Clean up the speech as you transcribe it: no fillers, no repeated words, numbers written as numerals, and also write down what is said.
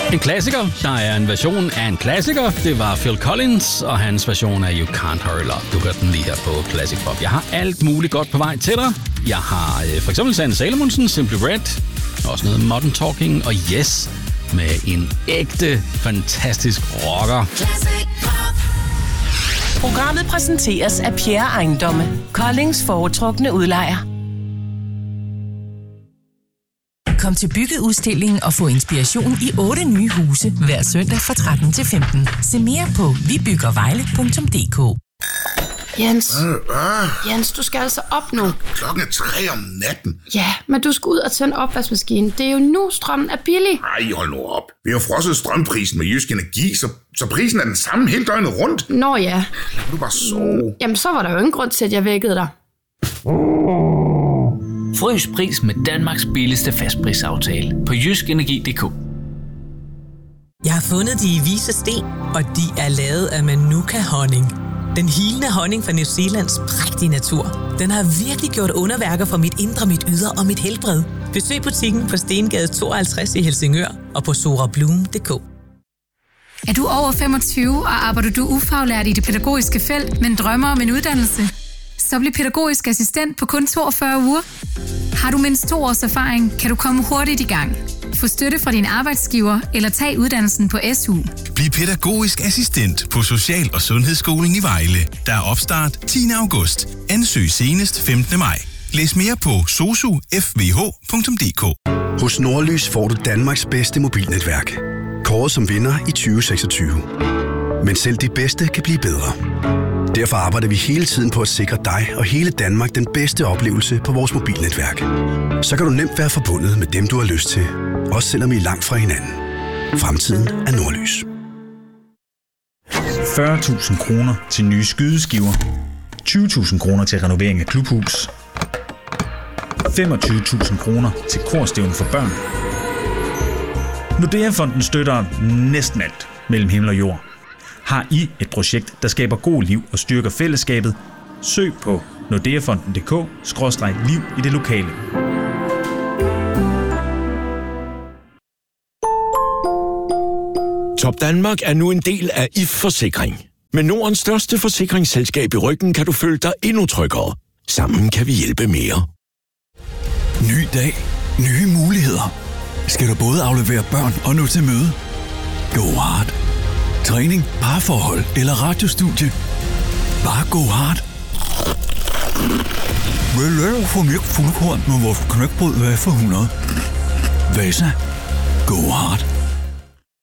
En klassiker, der er en version af en klassiker. Det var Phil Collins, og hans version af You Can't Hurry Love. Du hørte den lige her på Classic Pop. Jeg har alt muligt godt på vej til dig. Jeg har for eksempel Sanne Salomonsen, Simply Red, også noget Modern Talking, og Yes, med en ægte, fantastisk rocker. Programmet præsenteres af Pierre Ejendomme, Koldings foretrukne udlejer. Kom til Byggeudstillingen og få inspiration i 8 nye huse hver søndag fra 13 til 15. Se mere på vibyggervejle.dk. Jens, du skal altså op nu. Klokken er 3 om natten. Ja, men du skal ud og tænde opvaskemaskinen. Det er jo nu, strømmen er billig. Ej, hold nu op. Vi har frosset strømprisen med Jysk Energi, så prisen er den samme hele døgnet rundt. Nå ja. Lad du bare sove. Jamen, så var der jo ingen grund til, at jeg vækkede dig. Frys pris med Danmarks billigste fastprisaftale på jyskenergi.dk. Jeg har fundet de vise sten, og de er lavet af Manuka-honning. Den hilende honning fra New Zealands prægtige natur. Den har virkelig gjort underværker for mit indre, mit ydre og mit helbred. Besøg butikken på Stengade 52 i Helsingør og på sorablum.dk. Er du over 25 og arbejder du ufaglært i det pædagogiske felt, men drømmer om en uddannelse? Så bliv pædagogisk assistent på kun 42 uger. Har du mindst 2 års erfaring, kan du komme hurtigt i gang. Få støtte fra din arbejdsgiver eller tag uddannelsen på SU. Bliv pædagogisk assistent på Social- og Sundhedsskolen i Vejle. Der er opstart 10. august. Ansøg senest 15. maj. Læs mere på sosufvh.dk. Hos Nordlys får du Danmarks bedste mobilnetværk. Kåret som vinder i 2026. Men selv de bedste kan blive bedre. Derfor arbejder vi hele tiden på at sikre dig og hele Danmark den bedste oplevelse på vores mobilnetværk. Så kan du nemt være forbundet med dem, du har lyst til. Også selvom I er langt fra hinanden. Fremtiden er Nordlys. 40.000 kroner til nye skydeskiver. 20.000 kroner til renovering af klubhus. 25.000 kroner til korstævne for børn. Nordea-fonden støtter næsten alt mellem himmel og jord. Har I et projekt, der skaber god liv og styrker fællesskabet? Søg på nordeafonden.dk/liv i det lokale. Top Danmark er nu en del af IF Forsikring. Med Nordens største forsikringsselskab i ryggen kan du føle dig endnu tryggere. Sammen kan vi hjælpe mere. Ny dag. Nye muligheder. Skal du både aflevere børn og nå til møde? Go hard. Træning, parforhold eller radiostudie. Bare go hard. Vil du få mere fuldkorn med vores knækbrød, hvad for 100? Vasa. Go hard.